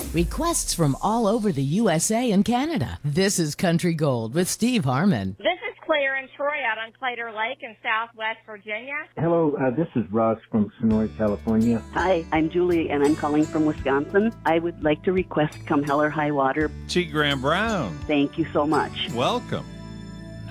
Requests from all over the USA and Canada. This is Country Gold with Steve Harmon. This is Claire and Troy out on Claytor Lake in Southwest Virginia. Hello, this is Ross from Sonora, California. Hi, I'm Julie, and I'm calling from Wisconsin. I would like to request Come Hell or High Water. G. Graham Brown. Thank you so much. Welcome.